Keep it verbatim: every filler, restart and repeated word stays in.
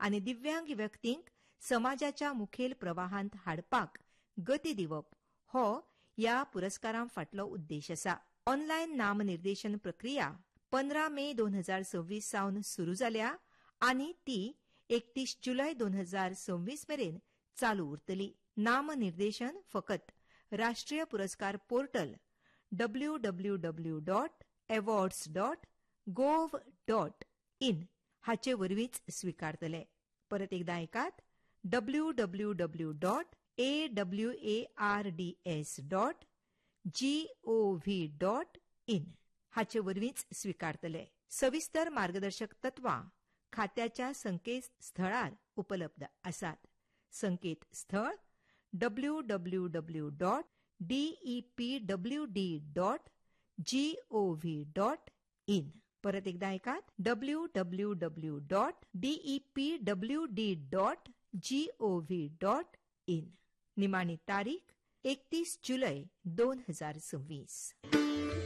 आनी दिव्यांग व्यक्तींक समाजाच्या मुखेल प्रवाहांत हाडपाक गती दिवप हो ह्या पुरस्कारां फाटलो उद्देश आसा. ऑनलायन नामनिर्देशन प्रक्रिया पंदरा मे दोन हजार सव्वीस सावन सुरू जाल्या आनी ती एकतीस जुलय दोन हजार सव्वीस मेरेन चालू उरतली. नामनिर्देशन फकत राष्ट्रीय पुरस्कार portal W W W dot awards dot gov dot in हाचे वरवींच स्वीकारतले. परत एकदा ऐकात W W W dot A W A R D S dot G O V dot in हाचे वरवींच स्वीकारतले. सविस्तर मार्गदर्शक तत्वां खात्याच्या संकेत स्थळार उपलब्ध आसात. संकेत स्थळ W W W dot D E P W D dot G O V dot in. परत एकदा ऐकात W W W dot D E P W D dot G O V dot in. निमाणी तारीख एकतीस जुलय दोन हजार सव्वीस.